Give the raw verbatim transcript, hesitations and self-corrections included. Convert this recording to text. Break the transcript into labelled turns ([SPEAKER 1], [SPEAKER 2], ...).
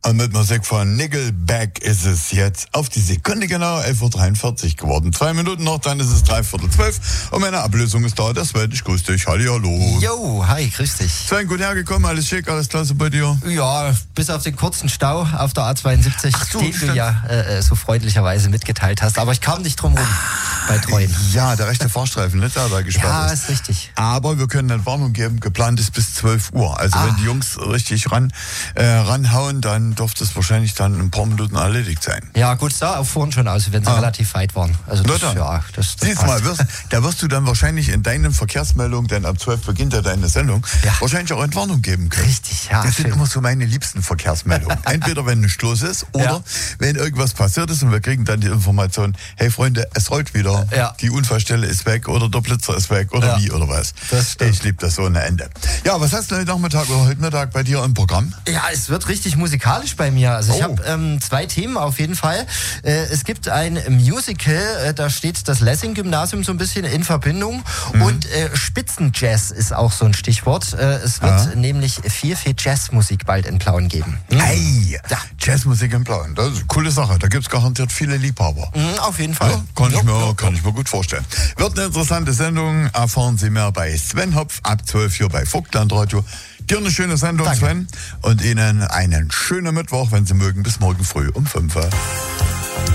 [SPEAKER 1] Und mit Musik von Nickelback ist es jetzt auf die Sekunde genau elf Uhr dreiundvierzig geworden. Zwei Minuten noch, dann ist es dreiviertel zwölf und meine Ablösung ist da. Das wird ich grüß dich. Halli, hallo.
[SPEAKER 2] Jo, hi, grüß dich.
[SPEAKER 1] Sven, gut hergekommen, alles schick, alles klasse bei dir?
[SPEAKER 2] Ja, bis auf den kurzen Stau auf der A zweiundsiebzig,
[SPEAKER 1] Ach so,
[SPEAKER 2] den
[SPEAKER 1] stimmt.
[SPEAKER 2] du ja äh, so freundlicherweise mitgeteilt hast. Aber ich kam nicht drum rum bei Treuen.
[SPEAKER 1] Ja, der rechte Fahrstreifen, nicht da, da gesperrt
[SPEAKER 2] Ja,
[SPEAKER 1] ist.
[SPEAKER 2] ist richtig.
[SPEAKER 1] Aber wir können eine Warnung geben, geplant ist bis zwölf Uhr. Also
[SPEAKER 2] Ah.
[SPEAKER 1] wenn die Jungs richtig ran, äh, ranhauen, dann dürfte es wahrscheinlich dann in ein paar Minuten erledigt sein.
[SPEAKER 2] Ja, gut, es sah auch vorhin schon aus, wenn sie
[SPEAKER 1] Ah.
[SPEAKER 2] relativ weit waren. Also das,
[SPEAKER 1] Na dann.
[SPEAKER 2] ja, das, das
[SPEAKER 1] Siehst
[SPEAKER 2] passt.
[SPEAKER 1] mal, wirst, da wirst du dann wahrscheinlich in deinen Verkehrsmeldungen, denn ab zwölf beginnt ja deine Sendung,
[SPEAKER 2] Ja.
[SPEAKER 1] wahrscheinlich auch Entwarnung geben können.
[SPEAKER 2] Richtig, ja,
[SPEAKER 1] Das sind
[SPEAKER 2] schön.
[SPEAKER 1] immer so meine liebsten Verkehrsmeldungen. Entweder wenn ein Stoß ist oder
[SPEAKER 2] Ja.
[SPEAKER 1] wenn irgendwas passiert ist und wir kriegen dann die Information, hey Freunde, es rollt wieder,
[SPEAKER 2] Ja.
[SPEAKER 1] die Unfallstelle ist weg oder der Blitzer ist weg oder
[SPEAKER 2] Ja.
[SPEAKER 1] wie oder was.
[SPEAKER 2] Das stimmt.
[SPEAKER 1] Ich liebe das so ohne Ende. Ja, was hast du heute Nachmittag oder heute Mittag bei dir im Programm?
[SPEAKER 2] Ja, es wird richtig musikalisch bei mir. Also ich
[SPEAKER 1] Oh.
[SPEAKER 2] habe ähm, zwei Themen auf jeden Fall. Äh, es gibt ein Musical, äh, da steht das Lessing-Gymnasium so ein bisschen in Verbindung.
[SPEAKER 1] Mhm.
[SPEAKER 2] Und äh, Spitzenjazz ist auch so ein Stichwort. Äh, es wird
[SPEAKER 1] Ah.
[SPEAKER 2] nämlich viel, viel Jazzmusik bald in Plauen geben. Hm?
[SPEAKER 1] Ei, Jazzmusik im Blauen, das ist eine coole Sache. Da gibt es garantiert viele Liebhaber.
[SPEAKER 2] Mhm, auf jeden Fall.
[SPEAKER 1] Ja, kann,
[SPEAKER 2] Ja,
[SPEAKER 1] ich mir,
[SPEAKER 2] ja,
[SPEAKER 1] kann ich mir gut vorstellen. Wird eine interessante Sendung. Erfahren Sie mehr bei Sven Hopf ab zwölf hier bei Vogtland Radio. Dir eine schöne Sendung,
[SPEAKER 2] Danke.
[SPEAKER 1] Sven. Und Ihnen einen schönen Mittwoch, wenn Sie mögen, bis morgen früh um fünf Uhr.